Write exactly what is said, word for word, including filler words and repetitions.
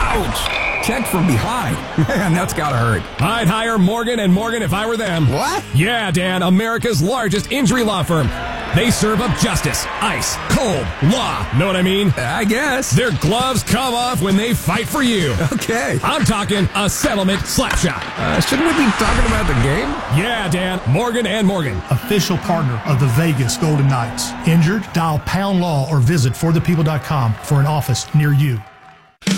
Ouch! Checked from behind. Man, that's gotta hurt. I'd hire Morgan and Morgan if I were them. What? Yeah, Dan, America's largest injury law firm. They serve up justice, ice, cold, law. Know what I mean? I guess. Their gloves come off when they fight for you. Okay. I'm talking a settlement slap shot. Uh, shouldn't we be talking about the game? Yeah, Dan, Morgan and Morgan. Official partner of the Vegas Golden Knights. Injured? Dial Pound Law or visit for the people dot com for an office near you.